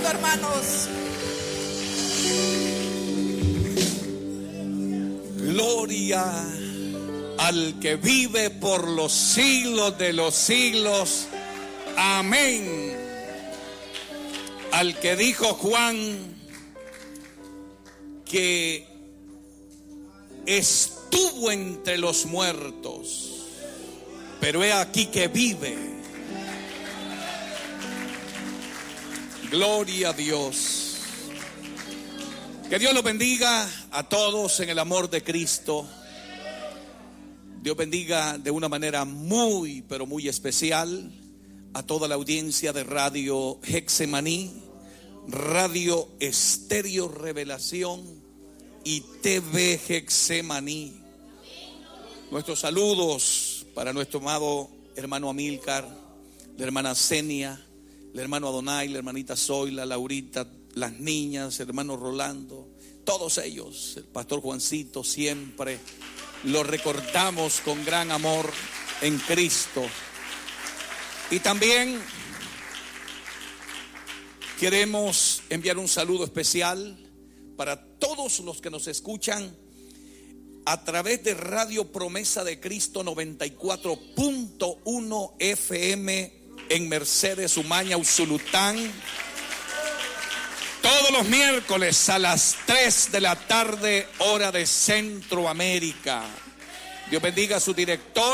conmigo, hermanos. Gloria al que vive por los siglos de los siglos. Amén. Al que dijo Juan que estuvo entre los muertos, pero he aquí que vive. Gloria a Dios. Que Dios los bendiga a todos en el amor de Cristo. Dios bendiga de una manera muy, pero muy especial a toda la audiencia de Radio Getsemaní, Radio Estéreo Revelación y TV Getsemaní. Nuestros saludos para nuestro amado hermano Amílcar, la hermana Zenia, el hermano Adonai, la hermanita Zoila, Laurita, las niñas, el hermano Rolando, todos ellos, el pastor Juancito, siempre lo recordamos con gran amor en Cristo. Y también queremos enviar un saludo especial para todos los que nos escuchan a través de Radio Promesa de Cristo 94.1 FM en Mercedes, Umaña, Usulután. Todos los miércoles a las 3 de la tarde, hora de Centroamérica. Dios bendiga a su director.